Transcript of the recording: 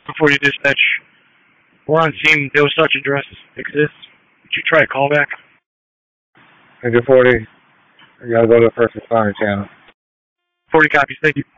before you dispatch. We're on scene. No such address exists. Would you try a callback? Major 40, you gotta go to the first responder channel. 40 copies. Thank you.